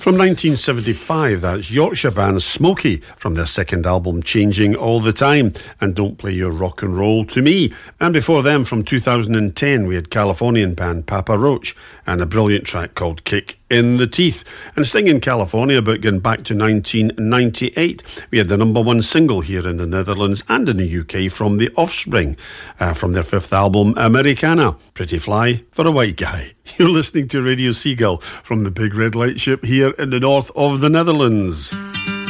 From 1975, that's Yorkshire band Smokey from their second album Changing All the Time and Don't Play Your Rock and Roll to Me. And before them, from 2010, we had Californian band Papa Roach and a brilliant track called Kick in the Teeth. And staying in California, but going back to 1998, we had the number one single here in the Netherlands and in the UK from The Offspring, from their fifth album Americana, Pretty Fly for a White Guy. You're listening to Radio Seagull from the Big Red Light Ship here in the north of the Netherlands.